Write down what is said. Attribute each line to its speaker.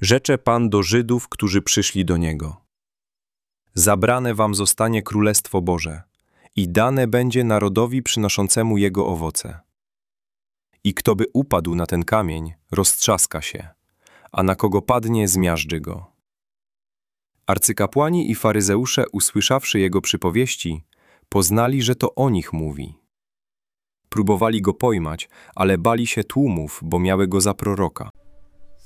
Speaker 1: Rzecze Pan do Żydów, którzy przyszli do Niego. Zabrane wam zostanie Królestwo Boże i dane będzie narodowi przynoszącemu jego owoce. I kto by upadł na ten kamień, roztrzaska się, a na kogo padnie, zmiażdży go. Arcykapłani i faryzeusze, usłyszawszy jego przypowieści, poznali, że to o nich mówi. Próbowali go pojmać, ale bali się tłumów, bo miały go za proroka.